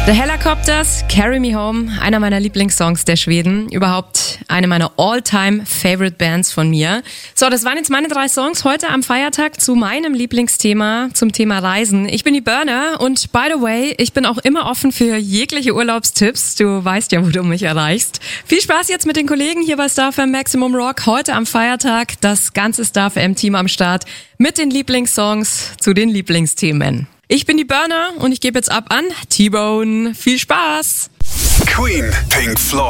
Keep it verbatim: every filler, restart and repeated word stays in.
The Helicopters, Carry Me Home, einer meiner Lieblingssongs der Schweden. Überhaupt eine meiner All-Time-Favorite-Bands von mir. So, das waren jetzt meine drei Songs heute am Feiertag zu meinem Lieblingsthema, zum Thema Reisen. Ich bin die Burner und by the way, ich bin auch immer offen für jegliche Urlaubstipps. Du weißt ja, wo du mich erreichst. Viel Spaß jetzt mit den Kollegen hier bei Star F M Maximum Rock. Heute am Feiertag das ganze Star F M-Team am Start mit den Lieblingssongs zu den Lieblingsthemen. Ich bin die Burner und ich gebe jetzt ab an T-Bone. Viel Spaß! Queen, Pink Floyd.